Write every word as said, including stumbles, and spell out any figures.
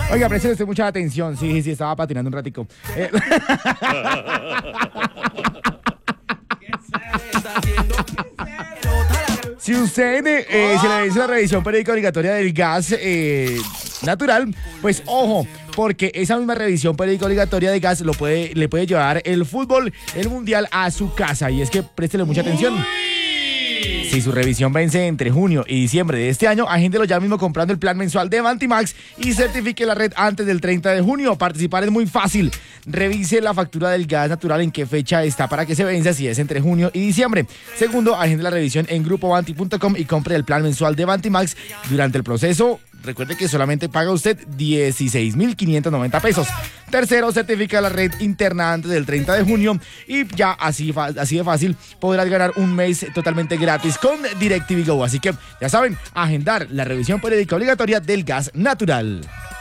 Oiga, presten usted mucha atención. Sí, sí, estaba patinando un ratico. Eh, Si usted eh, se le vence la revisión periódica obligatoria del gas eh, natural, pues ojo, porque esa misma revisión periódica obligatoria de gas lo puede, le puede llevar el fútbol, el mundial a su casa. Y es que préstele mucha atención. Si su revisión vence entre junio y diciembre de este año, agéndelo ya mismo comprando el plan mensual de Vantimax y certifique la red antes del treinta de junio. Participar es muy fácil. Revise la factura del gas natural en qué fecha está para que se venza, si es entre junio y diciembre. Segundo, agende la revisión en grupo vanti punto com y compre el plan mensual de Vantimax. Durante el proceso, recuerde que solamente paga usted dieciséis mil quinientos noventa pesos. Tercero, certifica la red interna antes del treinta de junio y ya así, así de fácil podrás ganar un mes totalmente gratis con DirecTV Go. Así que ya saben, agendar la revisión periódica obligatoria del gas natural.